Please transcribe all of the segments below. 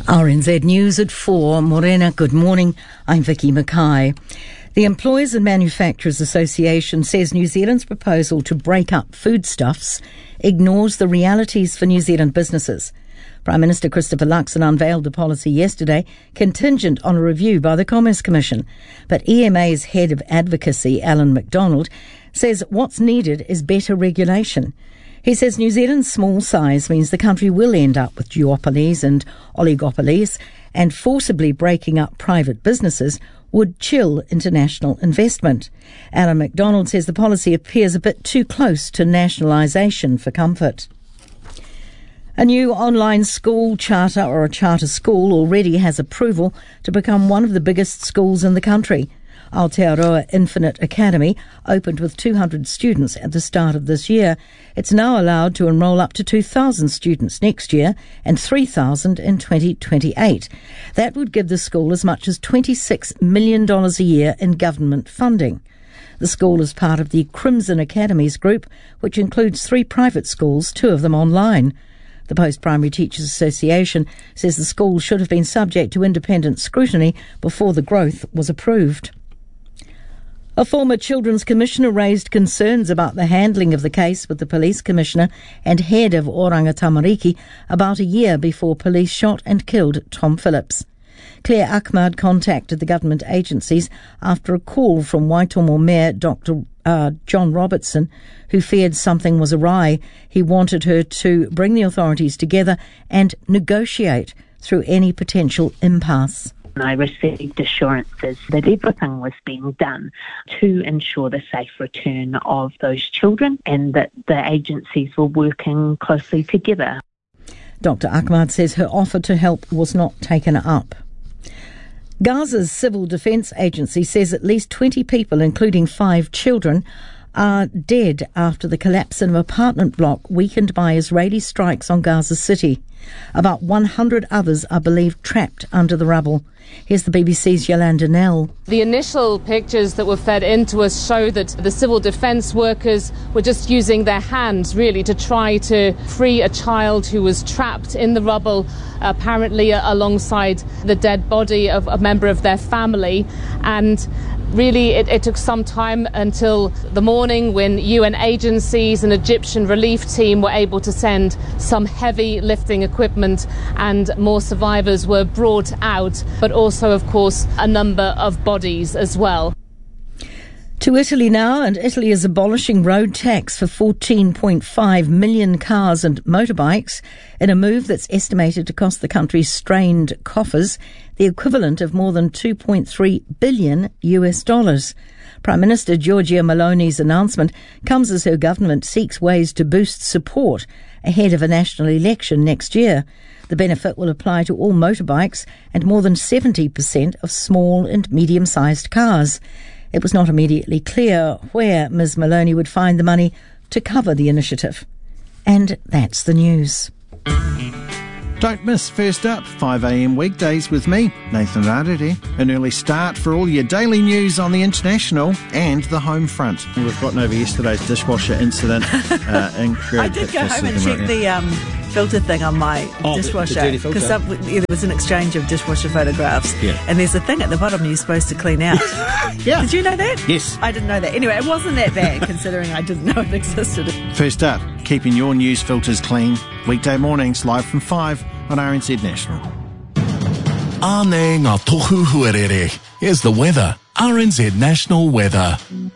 RNZ News at 4. Morena, good morning. I'm Vicky Mackay. The Employers and Manufacturers Association says New Zealand's proposal to break up foodstuffs ignores the realities for New Zealand businesses. Prime Minister Christopher Luxon unveiled the policy yesterday, contingent on a review by the Commerce Commission. But EMA's head of advocacy, Alan McDonald, says what's needed is better regulation. He says New Zealand's small size means the country will end up with duopolies and oligopolies, and forcibly breaking up private businesses would chill international investment. Alan McDonald says the policy appears a bit too close to nationalisation for comfort. A new online school charter or a charter school already has approval to become one of the biggest schools in the country. Aotearoa Infinite Academy opened with 200 students at the start of this year. It's now allowed to enrol up to 2,000 students next year and 3,000 in 2028. That would give the school as much as $26 million a year in government funding. The school is part of the Crimson Academies group, which includes 3 private schools, 2 of them online. The Post-Primary Teachers Association says the school should have been subject to independent scrutiny before the growth was approved. A former Children's Commissioner raised concerns about the handling of the case with the Police Commissioner and head of Oranga Tamariki about a year before police shot and killed Tom Phillips. Claire Ahmad contacted the government agencies after a call from Waitomo Mayor Dr. John Robertson, who feared something was awry. He wanted her to bring the authorities together and negotiate through any potential impasse. I received assurances that everything was being done to ensure the safe return of those children and that the agencies were working closely together. Dr. Ahmad says her offer to help was not taken up. Gaza's Civil Defence Agency says at least 20 people, including 5 children, are dead after the collapse of an apartment block weakened by Israeli strikes on Gaza City. About 100 others are believed trapped under the rubble. Here's the BBC's Yolanda Nell. The initial pictures that were fed into us show that the civil defence workers were just using their hands really to try to free a child who was trapped in the rubble, apparently alongside the dead body of a member of their family. And really, it took some time until the morning when UN agencies and Egyptian relief team were able to send some heavy lifting equipment and more survivors were brought out, but also, of course, a number of bodies as well. To Italy now, and Italy is abolishing road tax for 14.5 million cars and motorbikes in a move that's estimated to cost the country's strained coffers the equivalent of more than $2.3 billion. Prime Minister Giorgia Meloni's announcement comes as her government seeks ways to boost support ahead of a national election next year. The benefit will apply to all motorbikes and more than 70% of small and medium-sized cars. It was not immediately clear where Ms Meloni would find the money to cover the initiative. And that's the news. Don't miss First Up, 5am weekdays with me, Nathan Rarere. An early start for all your daily news on the international and the home front. We've gotten over yesterday's dishwasher incident. I did go home and check the filter thing on my dishwasher because there was an exchange of dishwasher photographs, and there's a thing at the bottom you're supposed to clean out. Yeah. Did you know that? Yes. I didn't know that. Anyway, it wasn't that bad considering I didn't know it existed. First Up, keeping your news filters clean. Weekday mornings live from 5 on RNZ National. Āne ngā tohu huarere. Here's the weather. RNZ National Weather.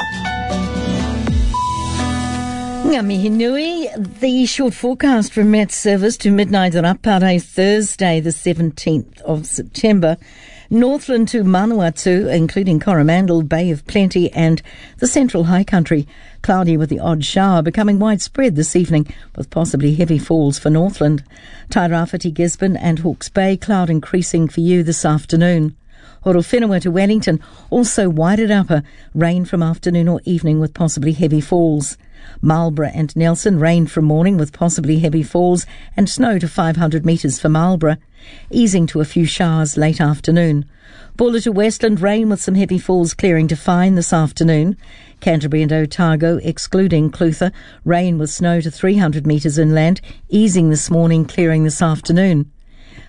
Ngā mihi nui, the short forecast from Met Service to midnight on Apare Thursday the 17th of September. Northland to Manawatu, including Coromandel, Bay of Plenty and the Central High Country. Cloudy with the odd shower becoming widespread this evening with possibly heavy falls for Northland. Tairāwhiti, Gisborne and Hawke's Bay, cloud increasing for you this afternoon. Horowhenua to Wellington, also Wairarapa, rain from afternoon or evening with possibly heavy falls. Marlborough and Nelson, rain from morning with possibly heavy falls and snow to 500 metres for Marlborough, easing to a few showers late afternoon. Buller to Westland, rain with some heavy falls clearing to fine this afternoon. Canterbury and Otago, excluding Clutha, rain with snow to 300 metres inland, easing this morning, clearing this afternoon.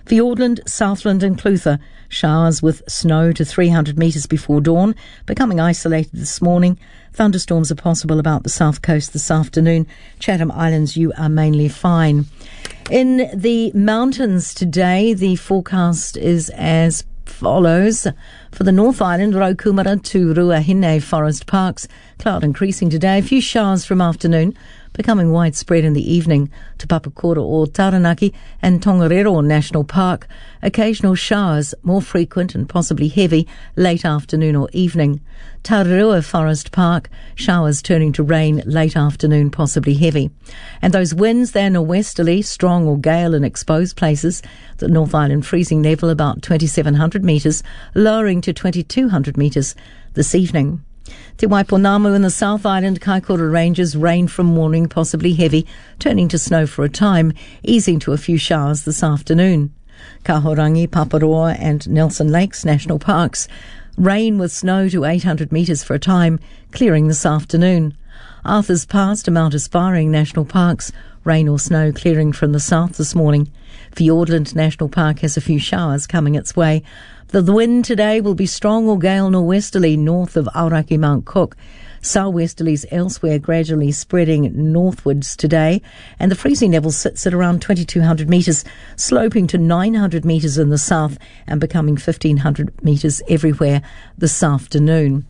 Fiordland, Southland and Clutha, showers with snow to 300 metres before dawn, becoming isolated this morning. Thunderstorms are possible about the south coast this afternoon. Chatham Islands, you are mainly fine. In the mountains today, the forecast is as follows. For the North Island, Raukumara to Ruahine Forest Parks, cloud increasing today. A few showers from afternoon, becoming widespread in the evening to Papakura or Taranaki and Tongariro National Park. Occasional showers, more frequent and possibly heavy, late afternoon or evening. Tararua Forest Park, showers turning to rain late afternoon, possibly heavy. And those winds, they're norwesterly, strong or gale in exposed places. The North Island freezing level about 2,700 metres, lowering to 2,200 metres this evening. Te Waiponamu in the South Island, Kaikoura Ranges, rain from morning, possibly heavy, turning to snow for a time, easing to a few showers this afternoon. Kahorangi, Paparoa and Nelson Lakes National Parks, rain with snow to 800 metres for a time, clearing this afternoon. Arthur's Pass to Mount Aspiring National Parks, rain or snow clearing from the south this morning. Fiordland National Park has a few showers coming its way. The wind today will be strong or gale norwesterly north of Aoraki Mount Cook. Southwesterlies elsewhere gradually spreading northwards today, and the freezing level sits at around 2,200 metres, sloping to 900 metres in the south and becoming 1,500 metres everywhere this afternoon.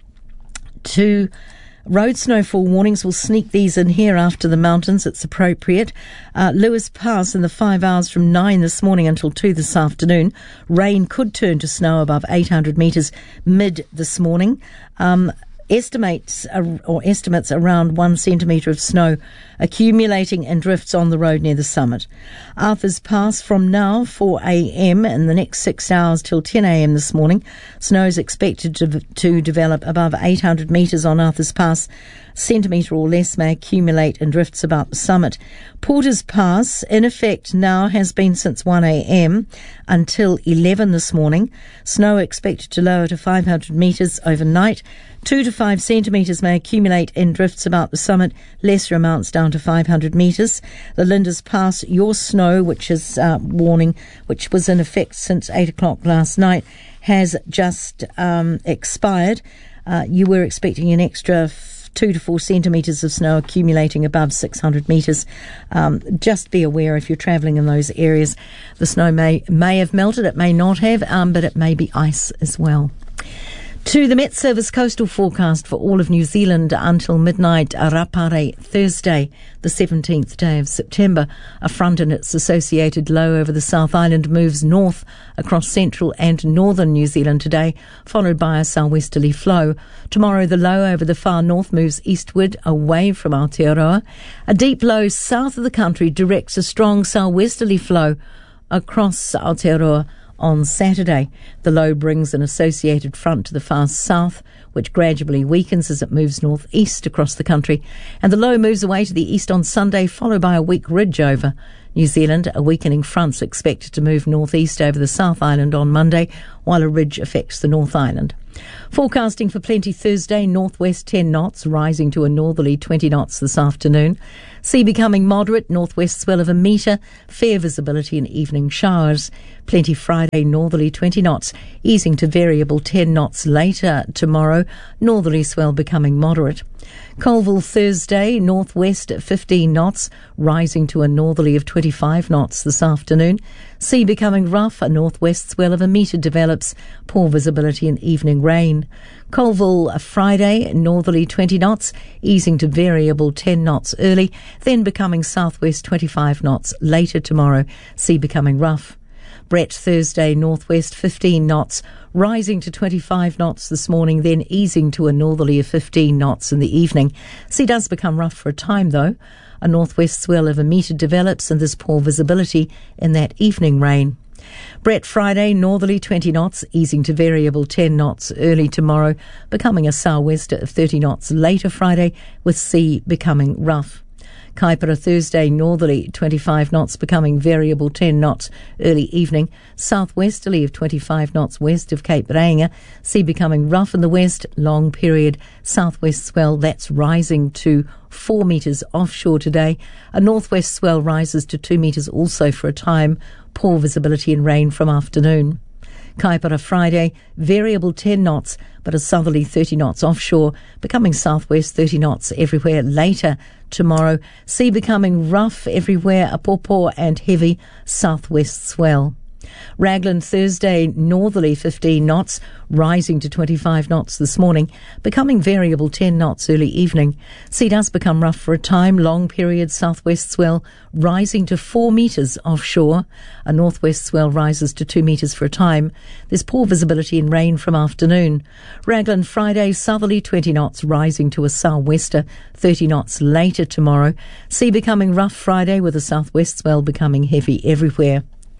Road snowfall warnings, will sneak these in here after the mountains. It's appropriate. Lewis Pass in the 5 hours from 9 this morning until 2 this afternoon. Rain could turn to snow above 800 metres mid this morning. Estimates around 1 centimetre of snow accumulating in drifts on the road near the summit. Arthur's Pass from now 4 a.m. in the next 6 hours till 10 a.m. this morning. Snow is expected to develop above 800 metres on Arthur's Pass. Centimetre or less may accumulate in drifts about the summit. Porter's Pass, in effect now, has been since 1 a.m. until 11 this morning. Snow expected to lower to 500 metres overnight. 2 to 5 centimetres may accumulate in drifts about the summit, lesser amounts down to 500 metres. The Linda's Pass, your snow, which is warning, which was in effect since 8 o'clock last night, has just expired. You were expecting an extra 2 to 4 centimetres of snow accumulating above 600 metres. Just be aware if you're travelling in those areas. The snow may have melted, it may not have, but it may be ice as well. To the Met Service coastal forecast for all of New Zealand until midnight, Rapare Thursday, the 17th day of September. A front and its associated low over the South Island moves north across central and northern New Zealand today, followed by a southwesterly flow. Tomorrow, the low over the far north moves eastward away from Aotearoa. A deep low south of the country directs a strong southwesterly flow across Aotearoa on Saturday. The low brings an associated front to the far south, which gradually weakens as it moves northeast across the country. And the low moves away to the east on Sunday, followed by a weak ridge over New Zealand. A weakening front's expected to move northeast over the South Island on Monday, while a ridge affects the North Island. Forecasting for plenty Thursday, northwest 10 knots, rising to a northerly 20 knots this afternoon. Sea becoming moderate, northwest swell of a metre, fair visibility and evening showers. Plenty Friday, northerly 20 knots, easing to variable 10 knots later tomorrow, northerly swell becoming moderate. Colville Thursday, northwest at 15 knots, rising to a northerly of 25 knots this afternoon. Sea becoming rough, a northwest swell of a metre develops, poor visibility and evening rain. Colville Friday, northerly 20 knots, easing to variable 10 knots early, then becoming southwest 25 knots later tomorrow, sea becoming rough. Brett Thursday, northwest 15 knots, rising to 25 knots this morning, then easing to a northerly of 15 knots in the evening. Sea does become rough for a time, though. A northwest swell of a metre develops, and there's poor visibility in that evening rain. Brett Friday, northerly 20 knots, easing to variable 10 knots early tomorrow, becoming a southwester of 30 knots later Friday, with sea becoming rough. Kaipara Thursday, northerly 25 knots, becoming variable 10 knots early evening. Southwesterly of 25 knots west of Cape Reinga. Sea becoming rough in the west, long period southwest swell, that's rising to 4 metres offshore today. A northwest swell rises to 2 metres also for a time. poor visibility and rain from afternoon. Kaipara Friday, variable 10 knots, but a southerly 30 knots offshore, becoming southwest 30 knots everywhere later tomorrow. Sea becoming rough everywhere, a pawpaw and heavy southwest swell. Raglan Thursday, northerly 15 knots, rising to 25 knots this morning, becoming variable 10 knots early evening. Sea does become rough for a time, long period southwest swell rising to 4 metres offshore. A northwest swell rises to 2 metres for a time. There's poor visibility and rain from afternoon. Raglan Friday, southerly 20 knots, rising to a sou'wester 30 knots later tomorrow. Sea becoming rough Friday with a southwest swell becoming heavy everywhere.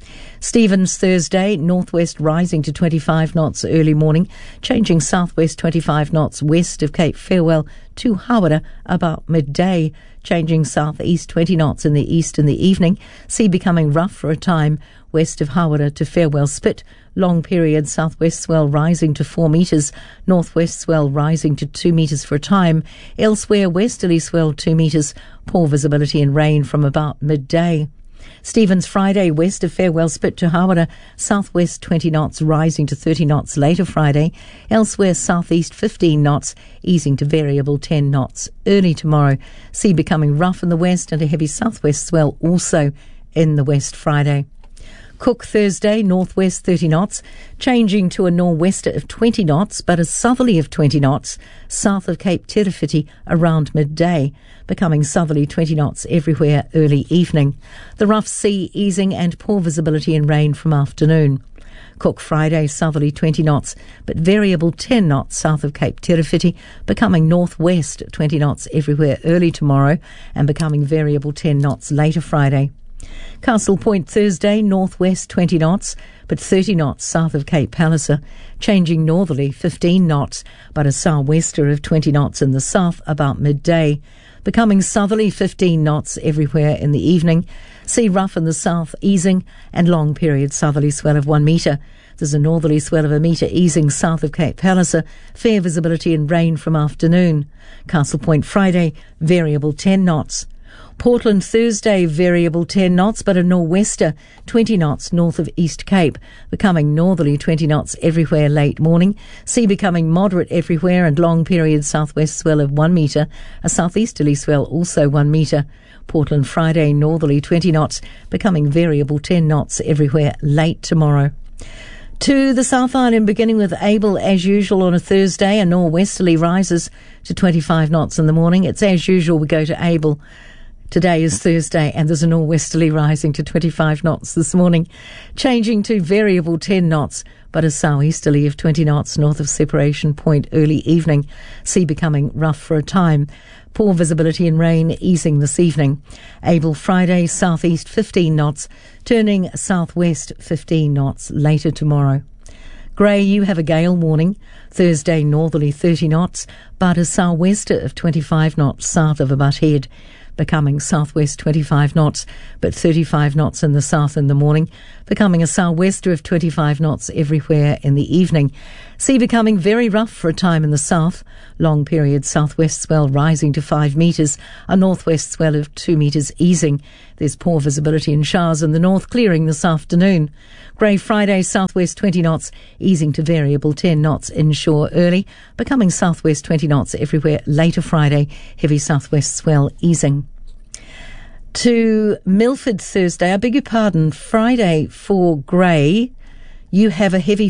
Stevens Thursday, northwest rising to 25 knots early morning, changing southwest 25 knots west of Cape Farewell to Hawera about midday, changing southeast 20 knots in the east in the evening. Sea becoming rough for a time west of Hawera to Farewell Spit. Long period southwest swell rising to 4 metres, northwest swell rising to 2 metres for a time. Elsewhere westerly swell 2 metres, poor visibility and rain from about midday. Stevens Friday, west of Farewell Spit to Hawera, southwest 20 knots, rising to 30 knots later Friday. Elsewhere southeast 15 knots, easing to variable 10 knots early tomorrow. Sea becoming rough in the west and a heavy southwest swell also in the west Friday. Cook Thursday, northwest 30 knots, changing to a nor'wester of 20 knots, but a southerly of 20 knots, south of Cape Tirifiti around midday, becoming southerly 20 knots everywhere early evening. The rough sea easing and poor visibility and rain from afternoon. Cook Friday, southerly 20 knots, but variable 10 knots south of Cape Tirifiti, becoming northwest 20 knots everywhere early tomorrow and becoming variable 10 knots later Friday. Castle Point Thursday, northwest 20 knots, but 30 knots south of Cape Palliser, changing northerly 15 knots, but a sou'wester of 20 knots in the south about midday, becoming southerly 15 knots everywhere in the evening. Sea rough in the south easing and long period southerly swell of 1 metre. There's a northerly swell of 1 metre easing south of Cape Palliser, fair visibility and rain from afternoon. Castle Point Friday, variable 10 knots. Portland Thursday, variable 10 knots, but a nor'wester 20 knots north of East Cape, becoming northerly 20 knots everywhere late morning. Sea becoming moderate everywhere and long period southwest swell of 1 metre, a southeasterly swell also 1 metre. Portland Friday, northerly 20 knots, becoming variable 10 knots everywhere late tomorrow. To the South Island, beginning with Abel as usual on a Thursday, a nor'westerly rises to 25 knots in the morning. It's as usual we go to Abel. Today is Thursday and there's a nor'westerly rising to 25 knots this morning, changing to variable 10 knots, but a sou'easterly of 20 knots north of Separation Point early evening. Sea becoming rough for a time. Poor visibility and rain easing this evening. Abel Friday, southeast 15 knots, turning southwest 15 knots later tomorrow. Grey, you have a gale warning. Thursday, northerly 30 knots, but a sou'wester of 25 knots south of Butt Head, becoming southwest 25 knots, but 35 knots in the south in the morning, becoming a sou'wester of 25 knots everywhere in the evening. Sea becoming very rough for a time in the south, long period southwest swell rising to 5 metres, a northwest swell of 2 metres easing. There's poor visibility and showers in the north, clearing this afternoon. Grey Friday, southwest 20 knots, easing to variable 10 knots inshore early, becoming southwest 20 knots everywhere later Friday, heavy southwest swell easing. To Milford Thursday, I beg your pardon, Friday for Grey, you have a heavy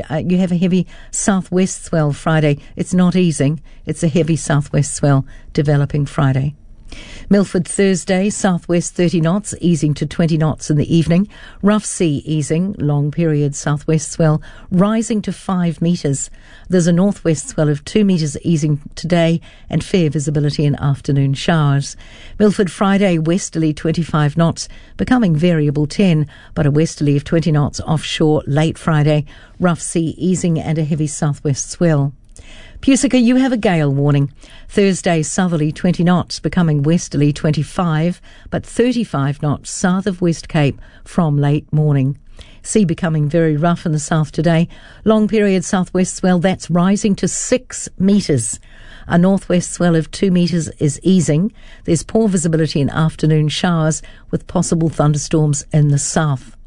southwest swell Friday. It's not easing, it's a heavy southwest swell developing Friday. Milford Thursday, southwest 30 knots, easing to 20 knots in the evening. Rough sea easing, long period southwest swell rising to 5 metres. There's a northwest swell of 2 metres easing today and fair visibility in afternoon showers. Milford Friday, westerly 25 knots, becoming variable 10, but a westerly of 20 knots offshore late Friday. Rough sea easing and a heavy southwest swell. Pusica, you have a gale warning. Thursday, southerly 20 knots, becoming westerly 25, but 35 knots south of West Cape from late morning. Sea becoming very rough in the south today. Long period southwest swell, that's rising to 6 metres. A northwest swell of 2 metres is easing. There's poor visibility in afternoon showers with possible thunderstorms in the south.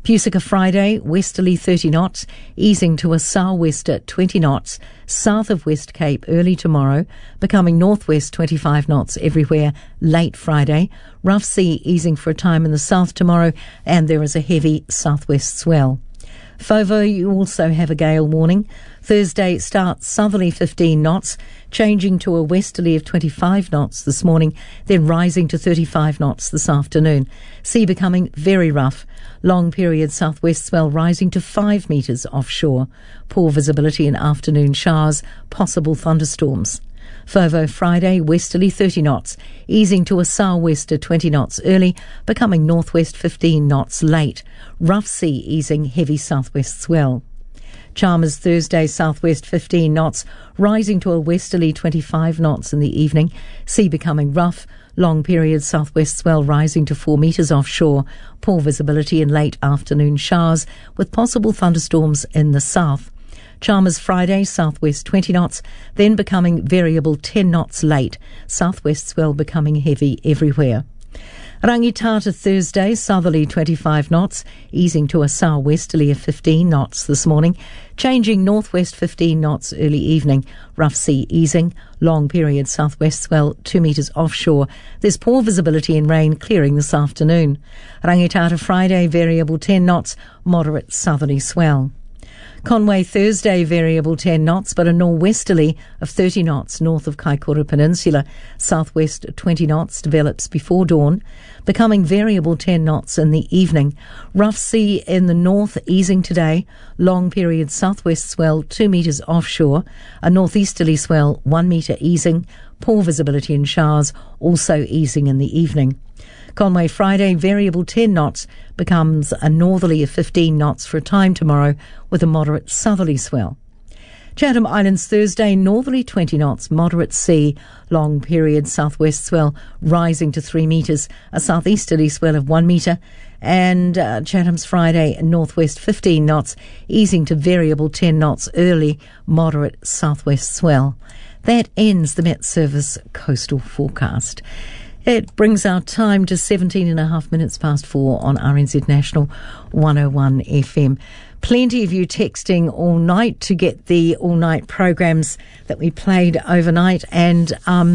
Pusaka Friday, westerly 30 knots, easing to a sou'west at 20 knots, south of West Cape early tomorrow, becoming northwest 25 knots everywhere late Friday. Rough sea easing for a time in the south tomorrow, and there is a heavy southwest swell. Fovo, you also have a gale warning. Thursday starts southerly 15 knots, changing to a westerly of 25 knots this morning, then rising to 35 knots this afternoon. Sea becoming very rough. Long period southwest swell rising to 5 metres offshore. Poor visibility in afternoon showers, possible thunderstorms. Fovo Friday, westerly 30 knots, easing to a sou'west at 20 knots early, becoming northwest 15 knots late. Rough sea easing, heavy southwest swell. Chalmers Thursday, southwest 15 knots, rising to a westerly 25 knots in the evening. Sea becoming rough. Long period southwest swell rising to 4 metres offshore. Poor visibility in late afternoon showers, with possible thunderstorms in the south. Chalmers Friday, southwest 20 knots, then becoming variable 10 knots late. Southwest swell becoming heavy everywhere. Rangitata Thursday, southerly 25 knots, easing to a sou'westerly of 15 knots this morning, changing northwest 15 knots early evening. Rough sea easing, long period southwest swell 2 metres offshore. There's poor visibility and rain clearing this afternoon. Rangitata Friday, variable 10 knots, moderate southerly swell. Conway Thursday, variable 10 knots, but a nor'westerly of 30 knots north of Kaikoura Peninsula. Southwest 20 knots develops before dawn, becoming variable 10 knots in the evening. Rough sea in the north easing today. Long period southwest swell 2 metres offshore. A northeasterly swell 1 metre easing. Poor visibility and showers also easing in the evening. Conway Friday, variable 10 knots, becomes a northerly of 15 knots for a time tomorrow with a moderate southerly swell. Chatham Islands Thursday, northerly 20 knots, moderate sea, long period southwest swell rising to 3 metres, a southeasterly swell of 1 metre, and Chatham's Friday, northwest 15 knots, easing to variable 10 knots early, moderate southwest swell. That ends the Met Service coastal forecast. It brings our time to 17.5 minutes past 4 on RNZ National 101 FM. Plenty of you texting all night to get the all-night programs that we played overnight. And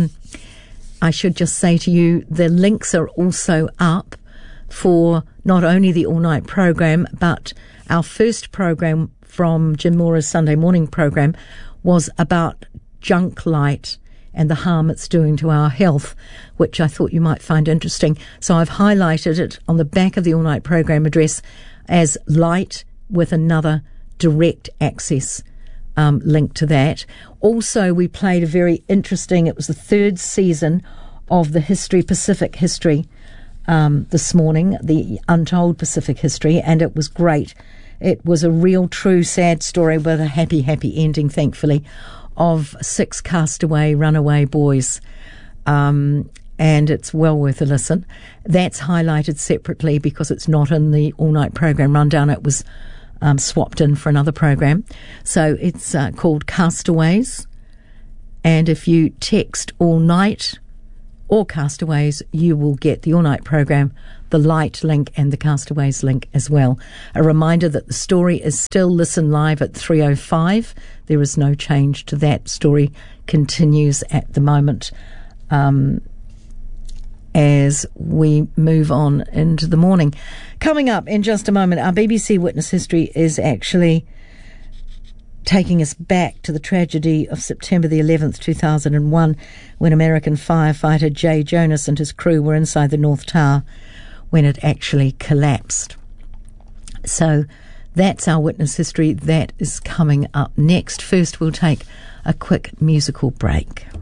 I should just say to you, the links are also up for not only the all-night program, but our first program from Jim Mora's Sunday morning program was about junk light and the harm it's doing to our health, which I thought you might find interesting. So I've highlighted it on the back of the all-night program address as light with another direct access link to that. Also, we played a very interesting, it was the third season of the Pacific History this morning, the Untold Pacific History, and it was great. It was a real, true, sad story with a happy ending, thankfully, of 6 castaway runaway boys, and it's well worth a listen. That's highlighted separately because it's not in the all-night program rundown. It was swapped in for another program. So it's called Castaways, and if you text all night or Castaways, you will get the all-night program, the light link and the Castaways link as well. A reminder that the story is still listen live at 3:05. There is no change to that. Story continues at the moment as we move on into the morning. Coming up in just a moment, our BBC Witness History is actually taking us back to the tragedy of September the 11th, 2001, when American firefighter Jay Jonas and his crew were inside the North Tower when it actually collapsed. So that's our Witness History. That is coming up next. First, we'll take a quick musical break.